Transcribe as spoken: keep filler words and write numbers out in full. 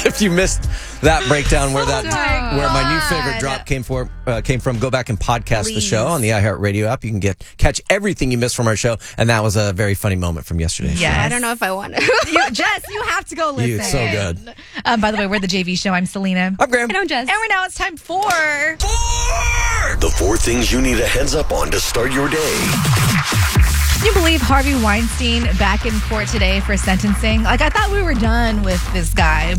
If you missed that breakdown where that Oh, where my new God. favorite drop came for uh, came from, go back and podcast the Please. show on the iHeartRadio app. You can get catch everything you missed from our show, and that was a very funny moment from yesterday's Yes. I don't know if I want to. You, Jess, you have to go show. listen. You, it's so good. Um, by the way, we're the J V show. I'm Selena. I'm Graham. I don't, Jess. And right now it's time for... The four things you need a heads up on to start your day. Can you believe Harvey Weinstein back in court today for sentencing? Like, I thought we were done with this guy,